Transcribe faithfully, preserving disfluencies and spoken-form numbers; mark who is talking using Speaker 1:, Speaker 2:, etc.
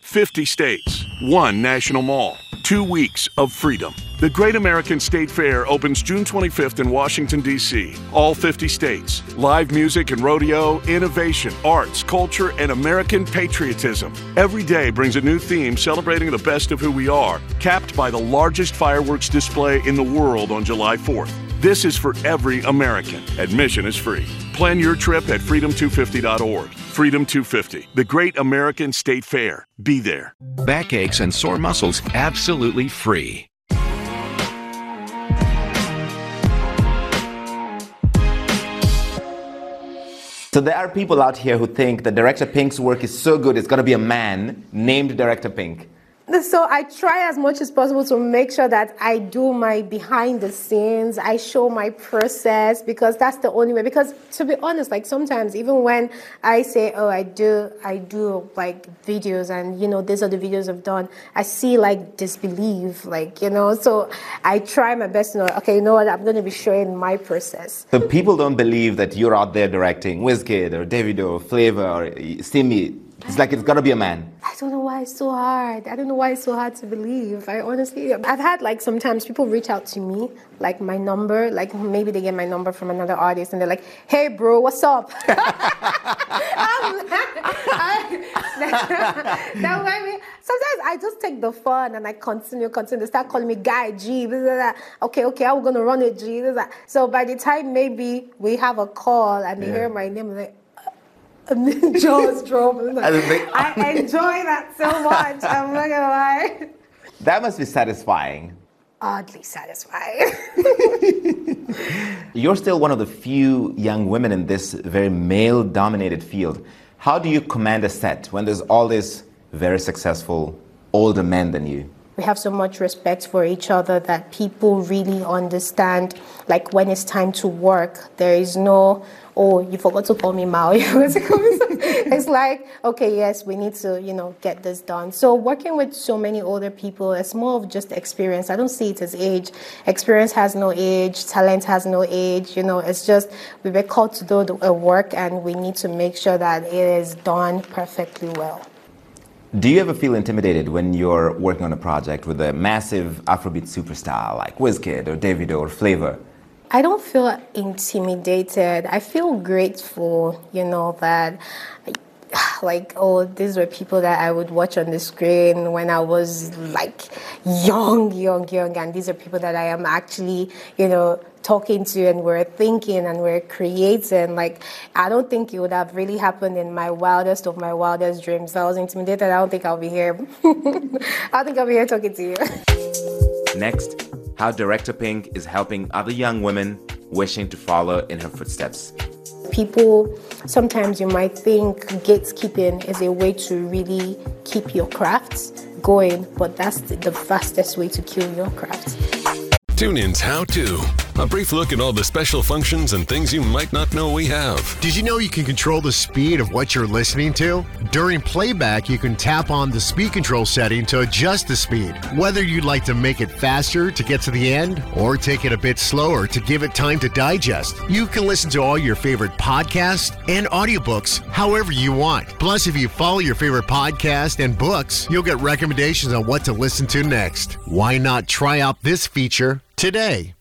Speaker 1: fifty states, one national mall, two weeks of freedom. The Great American State Fair opens June twenty-fifth in Washington, D C All fifty states. Live music and rodeo, innovation, arts, culture, and American patriotism. Every day brings a new theme celebrating the best of who we are, capped by the largest fireworks display in the world on July fourth. This is for every American. Admission is free. Plan your trip at freedom two fifty dot org. Freedom two fifty, the Great American State Fair. Be there.
Speaker 2: Backaches and sore muscles absolutely free.
Speaker 3: So there are people out here who think that Director Pink's work is so good, it's going to be a man named Director Pink.
Speaker 4: So I try as much as possible to make sure that I do my behind the scenes, I show my process, because that's the only way. Because to be honest, like sometimes even when I say, oh, I do, I do like videos and, you know, these are the videos I've done, I see like disbelief, like, you know, so I try my best to know, okay, you know what, I'm going to be showing my process.
Speaker 3: So people don't believe that you're out there directing Wizkid or Davido or Flavor or Simi. It's like it's gotta be a man.
Speaker 4: I don't know why it's so hard. I don't know why it's so hard to believe. I honestly, I've had like sometimes people reach out to me, like my number, like maybe they get my number from another artist and they're like, hey bro, what's up? I'm like, I, that, that way, sometimes I just take the fun and I continue, continue. They start calling me Guy, G, blah, blah, blah. okay, okay, I'm gonna run it, G. Blah, blah. So by the time maybe we have a call and they yeah. hear my name, like, jaws drop. I enjoy that so much. I'm not gonna lie.
Speaker 3: That must be satisfying.
Speaker 4: Oddly satisfying.
Speaker 3: You're still one of the few young women in this very male-dominated field. How do you command a set when there's all these very successful older men than you?
Speaker 4: We have so much respect for each other that people really understand, like when it's time to work, there is no, oh, you forgot to call me Mao. It's like, okay, yes, we need to, you know, get this done. So working with so many older people, it's more of just experience. I don't see it as age. Experience has no age. Talent has no age. You know, it's just we were called to do a work and we need to make sure that it is done perfectly well.
Speaker 3: Do you ever feel intimidated when you're working on a project with a massive Afrobeat superstar like Wizkid or Davido or Flavor?
Speaker 4: I don't feel intimidated. I feel grateful, you know, that like, oh, these were people that I would watch on the screen when I was like young, young, young. And these are people that I am actually, you know, talking to and we're thinking and we're creating. Like, I don't think it would have really happened in my wildest of my wildest dreams. I was intimidated. I don't think I'll be here. I don't think I'll be here talking to you.
Speaker 3: Next, how Director Pink is helping other young women wishing to follow in her footsteps.
Speaker 4: People, sometimes you might think gatekeeping is a way to really keep your crafts going, but that's the fastest way to kill your craft.
Speaker 5: TuneIn's How To. A brief look at all the special functions and things you might not know we have.
Speaker 6: Did you know you can control the speed of what you're listening to? During playback, you can tap on the speed control setting to adjust the speed. Whether you'd like to make it faster to get to the end or take it a bit slower to give it time to digest, you can listen to all your favorite podcasts and audiobooks however you want. Plus, if you follow your favorite podcast and books, you'll get recommendations on what to listen to next. Why not try out this feature today?